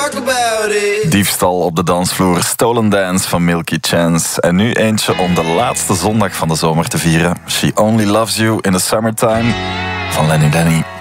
talk about it. Diefstal op de dansvloer, Stolen Dance van Milky Chance. En nu eentje om de laatste zondag van de zomer te vieren. She Only Loves You in the Summertime van Lenny Danny.